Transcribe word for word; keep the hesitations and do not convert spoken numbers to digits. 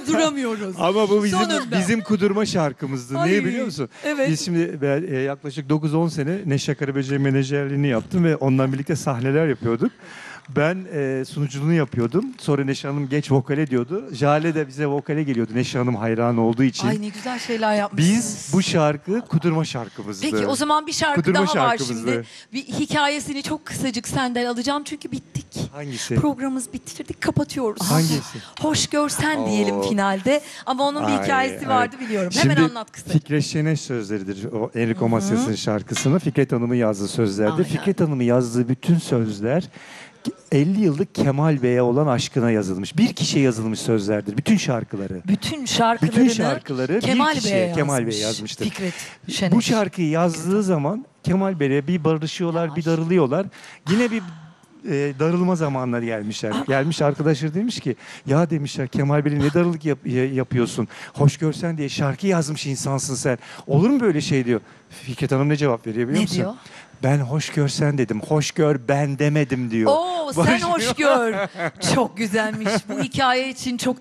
duramıyoruz. Ama bu bizim Sonunda. bizim kudurma şarkımızdı. Ay, Niye biliyor musun? evet. Biz şimdi ben, e, yaklaşık dokuz on sene Neşe Karaböcek'in menajerliğini yaptım ve ondan birlikte sahneler yapıyorduk. Ben e, sunuculuğunu yapıyordum. Sonra Neşe Hanım geç vokale diyordu. Jale de bize vokale geliyordu. Neşe Hanım hayran olduğu için. Ay ne güzel şeyler yapmışsınız. Biz bu şarkı kudurma şarkımızdı. Peki o zaman bir şarkı Kudurma daha var şarkımızdı. şimdi. Bir hikayesini çok kısacık senden alacağım çünkü bittik. Hangisi? Programımızı bitirdik, kapatıyoruz. Hangisi? Hoş görsen diyelim Oo. finalde. Ama onun bir Ay, hikayesi evet. vardı biliyorum. Şimdi Hemen anlat kısaca. Fikret Şener sözleridir. O Enrico Macias'ın şarkısını Fikret Hanım'ın yazdığı sözlerdi. Aynen. Fikret Hanım'ın yazdığı bütün sözler elli yıllık Kemal Bey'e olan aşkına yazılmış. Bir kişiye yazılmış sözlerdir. Bütün şarkıları. Bütün şarkılarını, Bütün şarkıları Kemal bir kişiye, Bey'e Kemal yazmış. Bey yazmıştır. Fikret Şener. Bu şarkıyı yazdığı zaman Kemal Bey'e bir barışıyorlar, Yavaş. bir darılıyorlar. Yine bir e, darılma zamanları gelmişler. Gelmiş arkadaşlar demiş ki ya demişler Kemal Bey'le ne darılık yap- yapıyorsun? Hoş görsen diye şarkı yazmış insansın sen. Olur mu böyle şey diyor. Fikret Hanım ne cevap veriyor biliyor Ne musun? diyor? Ben hoş görsen dedim. Hoş gör ben demedim diyor. Oo sen Barış- hoş gör. Çok güzelmiş. Bu hikaye için çok